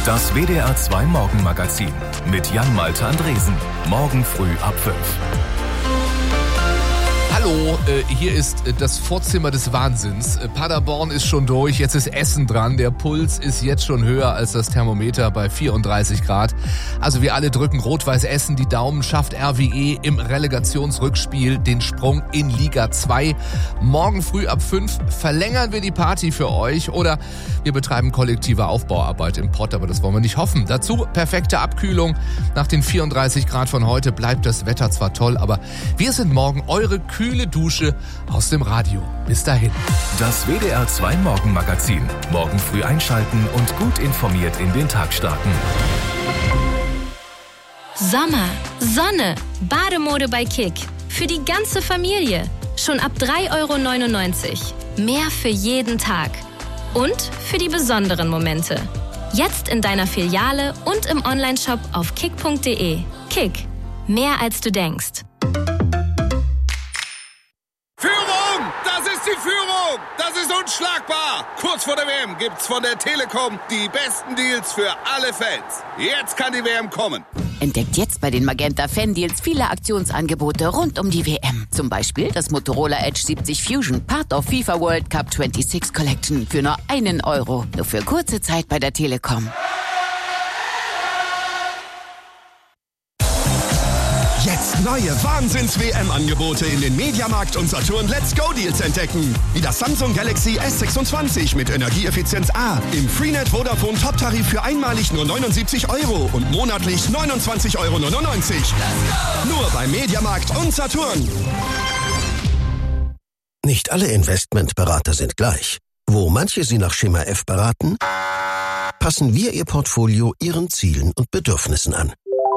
Das WDR 2 Morgenmagazin mit Jan-Malte Andresen. Morgen früh ab 5. Hallo, hier ist das Vorzimmer des Wahnsinns. Paderborn ist schon durch, jetzt ist Essen dran. Der Puls ist jetzt schon höher als das Thermometer bei 34 Grad. Also wir alle drücken Rot-Weiß Essen die Daumen, schafft RWE im Relegationsrückspiel den Sprung in Liga 2. Morgen früh ab 5 verlängern wir die Party für euch oder wir betreiben kollektive Aufbauarbeit im Pott, aber das wollen wir nicht hoffen. Dazu perfekte Abkühlung. Nach den 34 Grad von heute bleibt das Wetter zwar toll, aber wir sind morgen eure kühle Dusche aus dem Radio. Bis dahin. Das WDR 2 Morgenmagazin. Morgen früh einschalten und gut informiert in den Tag starten. Sommer, Sonne, Bademode bei Kick. Für die ganze Familie. Schon ab 3,99 €. Mehr für jeden Tag. Und für die besonderen Momente. Jetzt in deiner Filiale und im Onlineshop auf kick.de. Kick. Mehr als du denkst. Führung! Das ist die Führung! Das ist unschlagbar! Kurz vor der WM gibt's von der Telekom die besten Deals für alle Fans. Jetzt kann die WM kommen. Entdeckt jetzt bei den Magenta Fan-Deals viele Aktionsangebote rund um die WM. Zum Beispiel das Motorola Edge 70 Fusion, Part of FIFA World Cup 26 Collection für nur €1. Nur für kurze Zeit bei der Telekom. Jetzt neue Wahnsinns-WM-Angebote in den Mediamarkt und Saturn Let's Go Deals entdecken. Wie das Samsung Galaxy S26 mit Energieeffizienz A im Freenet Vodafone Top-Tarif für einmalig nur €79 und monatlich €29,99 €. Nur bei Mediamarkt und Saturn. Nicht alle Investmentberater sind gleich. Wo manche Sie nach Schema F beraten, passen wir Ihr Portfolio Ihren Zielen und Bedürfnissen an.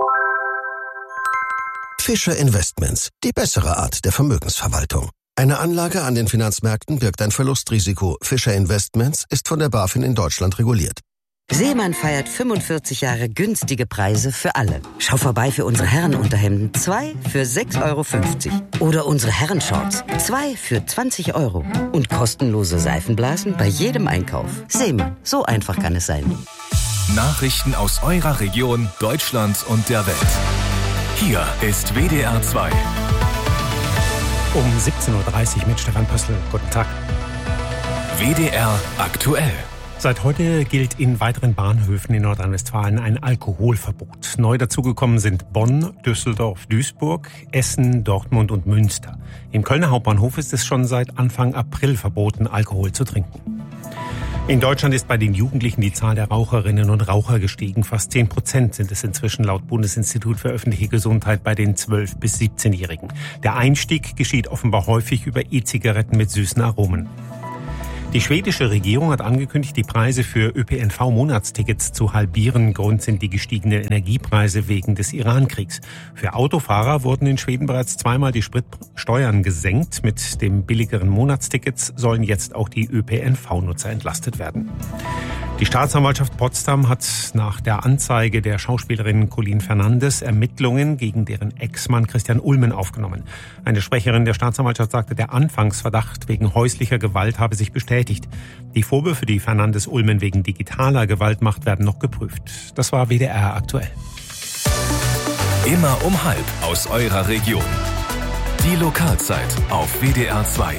Fischer Investments, die bessere Art der Vermögensverwaltung. Eine Anlage an den Finanzmärkten birgt ein Verlustrisiko. Fischer Investments ist von der BaFin in Deutschland reguliert. Seemann feiert 45 Jahre günstige Preise für alle. Schau vorbei für unsere Herrenunterhemden. 2 für €6,50. Oder unsere Herrenshorts. 2 für €20. Und kostenlose Seifenblasen bei jedem Einkauf. Seemann, so einfach kann es sein. Nachrichten aus eurer Region, Deutschland und der Welt. Hier ist WDR 2. Um 17:30 Uhr mit Stefan Pössl. Guten Tag. WDR aktuell. Seit heute gilt in weiteren Bahnhöfen in Nordrhein-Westfalen ein Alkoholverbot. Neu dazugekommen sind Bonn, Düsseldorf, Duisburg, Essen, Dortmund und Münster. Im Kölner Hauptbahnhof ist es schon seit Anfang April verboten, Alkohol zu trinken. In Deutschland ist bei den Jugendlichen die Zahl der Raucherinnen und Raucher gestiegen. Fast 10% sind es inzwischen laut Bundesinstitut für öffentliche Gesundheit bei den 12- bis 17-Jährigen. Der Einstieg geschieht offenbar häufig über E-Zigaretten mit süßen Aromen. Die schwedische Regierung hat angekündigt, die Preise für ÖPNV-Monatstickets zu halbieren. Grund sind die gestiegenen Energiepreise wegen des Iran-Kriegs. Für Autofahrer wurden in Schweden bereits zweimal die Spritsteuern gesenkt. Mit dem billigeren Monatstickets sollen jetzt auch die ÖPNV-Nutzer entlastet werden. Die Staatsanwaltschaft Potsdam hat nach der Anzeige der Schauspielerin Colleen Fernandes Ermittlungen gegen deren Ex-Mann Christian Ulmen aufgenommen. Eine Sprecherin der Staatsanwaltschaft sagte, der Anfangsverdacht wegen häuslicher Gewalt habe sich bestätigt. Die Vorwürfe, die Fernandes Ulmen wegen digitaler Gewalt macht, werden noch geprüft. Das war WDR aktuell. Immer um 12:30 aus eurer Region. Die Lokalzeit auf WDR 2.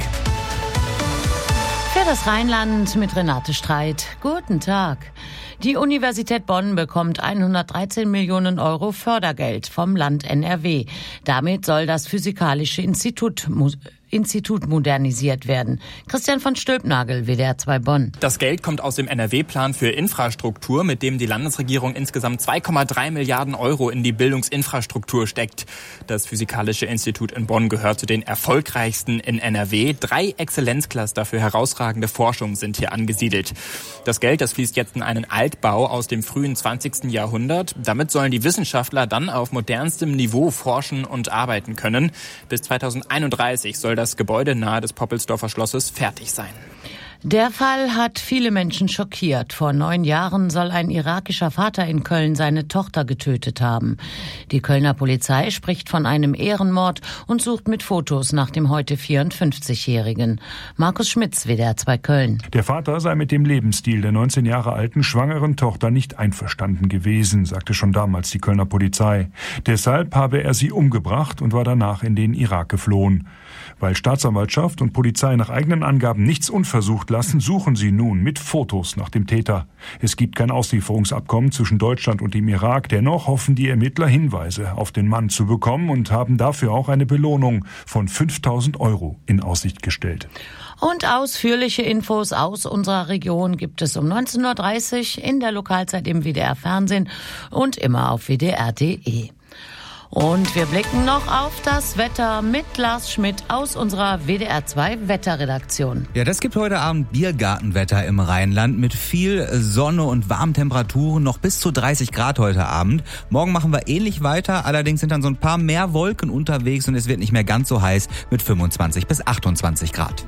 Für das Rheinland mit Renate Streit. Guten Tag. Die Universität Bonn bekommt 113 Millionen € Fördergeld vom Land NRW. Damit soll das Physikalische Institut modernisiert werden. Christian von Stülpnagel, WDR 2 Bonn. Das Geld kommt aus dem NRW-Plan für Infrastruktur, mit dem die Landesregierung insgesamt 2,3 Milliarden € in die Bildungsinfrastruktur steckt. Das Physikalische Institut in Bonn gehört zu den erfolgreichsten in NRW. 3 Exzellenzcluster für herausragende Forschung sind hier angesiedelt. Das Geld, das fließt jetzt in einen Altbau aus dem frühen 20. Jahrhundert. Damit sollen die Wissenschaftler dann auf modernstem Niveau forschen und arbeiten können. Bis 2031 soll das Gebäude nahe des Poppelsdorfer Schlosses fertig sein. Der Fall hat viele Menschen schockiert. Vor 9 Jahren soll ein irakischer Vater in Köln seine Tochter getötet haben. Die Kölner Polizei spricht von einem Ehrenmord und sucht mit Fotos nach dem heute 54-Jährigen. Markus Schmitz, WDR 2 Köln. Der Vater sei mit dem Lebensstil der 19 Jahre alten schwangeren Tochter nicht einverstanden gewesen, sagte schon damals die Kölner Polizei. Deshalb habe er sie umgebracht und war danach in den Irak geflohen. Weil Staatsanwaltschaft und Polizei nach eigenen Angaben nichts unversucht lassen, suchen sie nun mit Fotos nach dem Täter. Es gibt kein Auslieferungsabkommen zwischen Deutschland und dem Irak. Dennoch hoffen die Ermittler, Hinweise auf den Mann zu bekommen und haben dafür auch eine Belohnung von 5.000 € in Aussicht gestellt. Und ausführliche Infos aus unserer Region gibt es um 19.30 Uhr in der Lokalzeit im WDR Fernsehen und immer auf wdr.de. Und wir blicken noch auf das Wetter mit Lars Schmidt aus unserer WDR 2 Wetterredaktion. Ja, das gibt heute Abend Biergartenwetter im Rheinland mit viel Sonne und warmen Temperaturen, noch bis zu 30 Grad heute Abend. Morgen machen wir ähnlich weiter, allerdings sind dann so ein paar mehr Wolken unterwegs und es wird nicht mehr ganz so heiß mit 25 bis 28 Grad.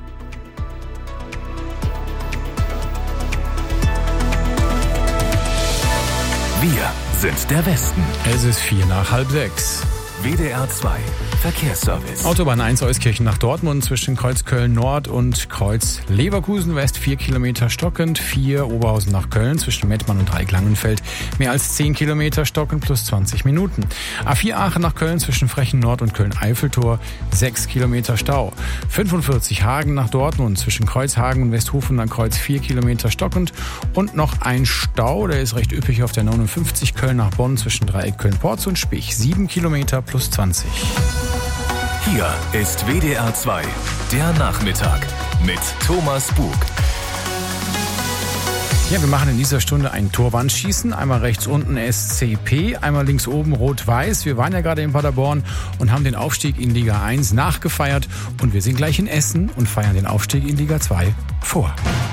Wir sind der Westen. Es ist 5:45. WDR 2 Verkehrsservice. Autobahn 1 Euskirchen nach Dortmund zwischen Kreuz Köln Nord und Kreuz Leverkusen West 4 Kilometer stockend. 4 Oberhausen nach Köln zwischen Mettmann und Dreieck-Langenfeld mehr als 10 Kilometer stockend plus 20 Minuten. A4 Aachen nach Köln zwischen Frechen Nord und Köln-Eiffeltor 6 Kilometer Stau. 45 Hagen nach Dortmund zwischen Kreuzhagen und Westhofen an Kreuz 4 Kilometer stockend. Und noch ein Stau, der ist recht üppig auf der 59 Köln nach Bonn zwischen Dreieck Köln-Porz und Spich 7 Kilometer plus 20. Hier ist WDR 2, der Nachmittag mit Thomas Bug. Ja, wir machen in dieser Stunde ein Torwandschießen. Einmal rechts unten SCP, einmal links oben Rot-Weiß. Wir waren ja gerade in Paderborn und haben den Aufstieg in Liga 1 nachgefeiert. Und wir sind gleich in Essen und feiern den Aufstieg in Liga 2 vor.